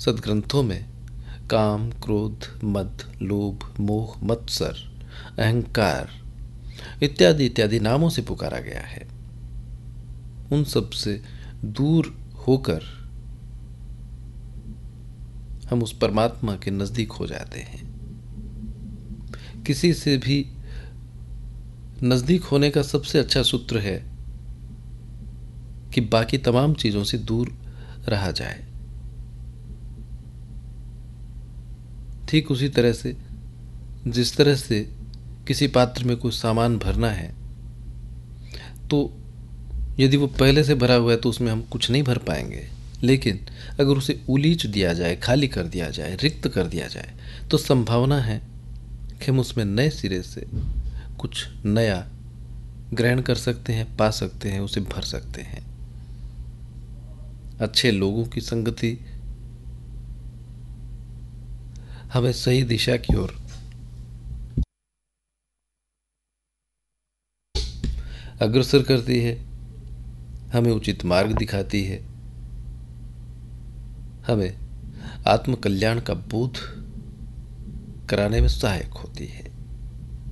सद्ग्रंथों में काम, क्रोध, मद, लोभ, मोह, मत्सर, अहंकार इत्यादि इत्यादि नामों से पुकारा गया है। उन सब से दूर होकर हम उस परमात्मा के नजदीक हो जाते हैं। किसी से भी नजदीक होने का सबसे अच्छा सूत्र है कि बाकी तमाम चीजों से दूर रहा जाए। ठीक उसी तरह से जिस तरह से किसी पात्र में कोई सामान भरना है, तो यदि वो पहले से भरा हुआ है तो उसमें हम कुछ नहीं भर पाएंगे, लेकिन अगर उसे उलीच दिया जाए, खाली कर दिया जाए, रिक्त कर दिया जाए, तो संभावना है कि हम उसमें नए सिरे से कुछ नया ग्रहण कर सकते हैं, पा सकते हैं, उसे भर सकते हैं। अच्छे लोगों की संगति हमें सही दिशा की ओर अग्रसर करती है, हमें उचित मार्ग दिखाती है, हमें आत्मकल्याण का बोध कराने में सहायक होती है।